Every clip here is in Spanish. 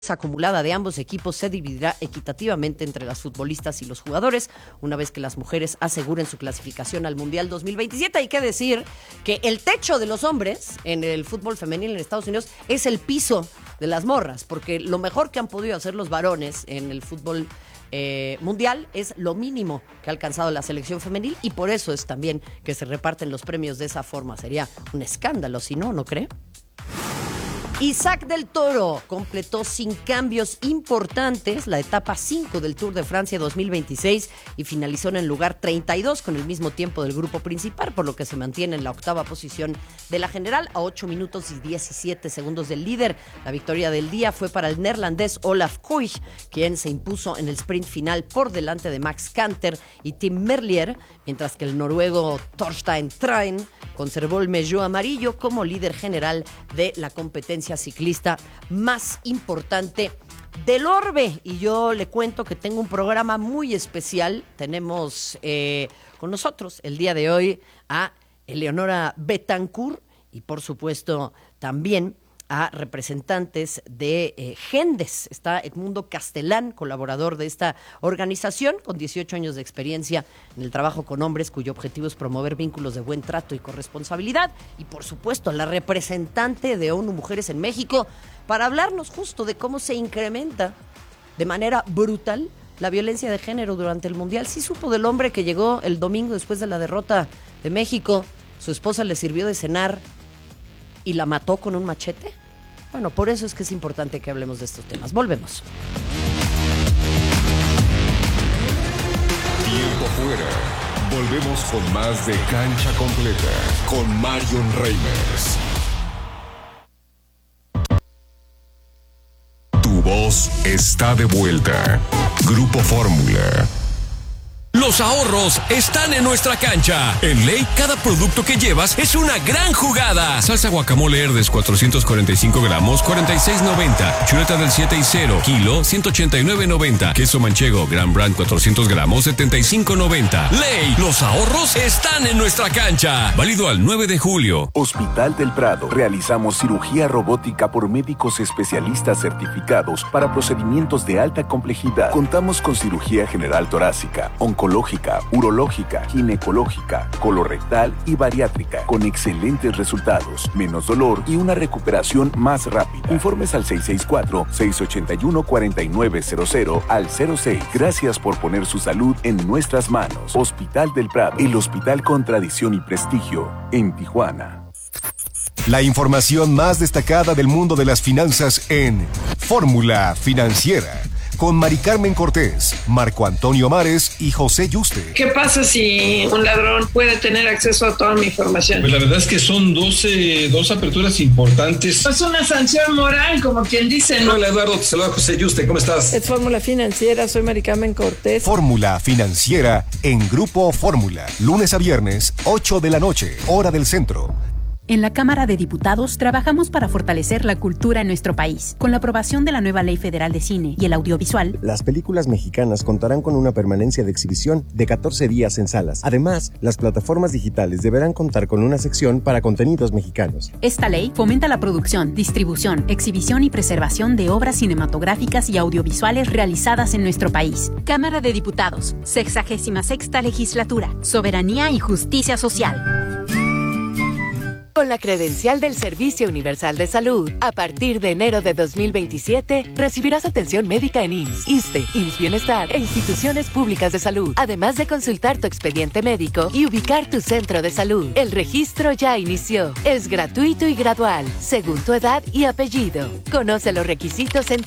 acumulada de ambos equipos se dividirá equitativamente entre las futbolistas y los jugadores, una vez que las mujeres aseguren su clasificación al Mundial 2027. Hay que decir que el techo de los hombres en el fútbol femenil en Estados Unidos es el piso de las morras, porque lo mejor que han podido hacer los varones en el fútbol mundial es lo mínimo que ha alcanzado la selección femenil, y por eso es también que se reparten los premios de esa forma. Sería un escándalo si no, ¿no cree? Isaac del Toro completó sin cambios importantes la etapa 5 del Tour de Francia 2026 y finalizó en el lugar 32 con el mismo tiempo del grupo principal, por lo que se mantiene en la octava posición de la general a 8 minutos y 17 segundos del líder. La victoria del día fue para el neerlandés Olaf Koij, quien se impuso en el sprint final por delante de Max Kanter y Tim Merlier, mientras que el noruego Thorstein Trein conservó el maillot amarillo como líder general de la competencia ciclista más importante del orbe. Y yo le cuento que tengo un programa muy especial. Tenemos con nosotros el día de hoy a Eleonora Betancourt y por supuesto también a representantes de Gendes. Está Edmundo Castelán, colaborador de esta organización, con 18 años de experiencia en el trabajo con hombres, cuyo objetivo es promover vínculos de buen trato y corresponsabilidad. Y por supuesto, la representante de ONU Mujeres en México, para hablarnos justo de cómo se incrementa de manera brutal la violencia de género durante el Mundial. ¿Sí supo del hombre que llegó el domingo después de la derrota de México? Su esposa le sirvió de cenar y la mató con un machete. Bueno, por eso es que es importante que hablemos de estos temas. Volvemos. Tiempo fuera. Volvemos con más de Cancha Completa con Marion Reimers. Tu voz está de vuelta. Grupo Fórmula. Los ahorros están en nuestra cancha. En Ley, cada producto que llevas es una gran jugada. Salsa guacamole Herdes, 445 gramos, 46.90. Chuleta del 7 y 0, kilo, 189.90. Queso manchego, Gran Brand, 400 gramos, 75.90. Ley, los ahorros están en nuestra cancha. Válido al 9 de julio. Hospital del Prado. Realizamos cirugía robótica por médicos especialistas certificados para procedimientos de alta complejidad. Contamos con cirugía general torácica, oncológica, urológica, ginecológica, colorectal y bariátrica, con excelentes resultados, menos dolor y una recuperación más rápida. Informes al 664-681-4900 al 06. Gracias por poner su salud en nuestras manos. Hospital del Prado, el hospital con tradición y prestigio en Tijuana. La información más destacada del mundo de las finanzas en Fórmula Financiera, con Mari Carmen Cortés, Marco Antonio Mares y José Yuste. ¿Qué pasa si un ladrón puede tener acceso a toda mi información? Pues la verdad es que son dos aperturas importantes. Es una sanción moral, como quien dice, ¿no? Hola Eduardo, te saluda José Yuste, ¿cómo estás? Es Fórmula Financiera, soy Mari Carmen Cortés. Fórmula Financiera en Grupo Fórmula, lunes a viernes, 8 de la noche, hora del centro. En la Cámara de Diputados trabajamos para fortalecer la cultura en nuestro país. Con la aprobación de la nueva Ley Federal de Cine y el Audiovisual, las películas mexicanas contarán con una permanencia de exhibición de 14 días en salas. Además, las plataformas digitales deberán contar con una sección para contenidos mexicanos. Esta ley fomenta la producción, distribución, exhibición y preservación de obras cinematográficas y audiovisuales realizadas en nuestro país. Cámara de Diputados, 66ª Legislatura, Soberanía y Justicia Social. Con la credencial del Servicio Universal de Salud, a partir de enero de 2027, recibirás atención médica en IMSS, ISSSTE, IMSS Bienestar e instituciones públicas de salud, además de consultar tu expediente médico y ubicar tu centro de salud. El registro ya inició. Es gratuito y gradual, según tu edad y apellido. Conoce los requisitos en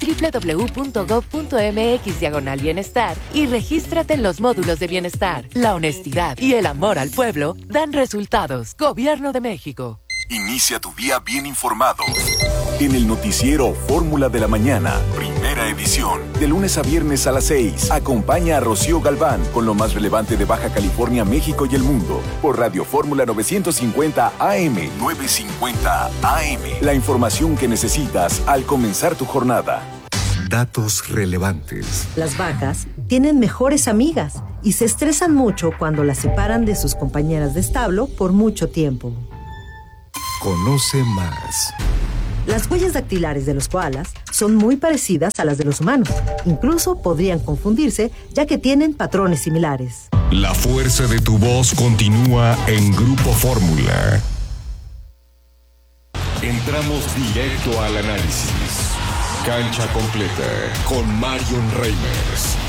www.gov.mx/bienestar y regístrate en los módulos de bienestar. La honestidad y el amor al pueblo dan resultados. Gobierno de México. Inicia tu día bien informado. En el noticiero Fórmula de la Mañana, primera edición, de lunes a viernes a las 6. Acompaña a Rocío Galván con lo más relevante de Baja California, México y el mundo. Por Radio Fórmula 950 AM. 950 AM. La información que necesitas al comenzar tu jornada. Datos relevantes. Las vacas tienen mejores amigas y se estresan mucho cuando las separan de sus compañeras de establo por mucho tiempo. Conoce más. Las huellas dactilares de los koalas son muy parecidas a las de los humanos. Incluso podrían confundirse, ya que tienen patrones similares. La fuerza de tu voz continúa en Grupo Fórmula. Entramos directo al análisis. Cancha completa con Marion Reimers.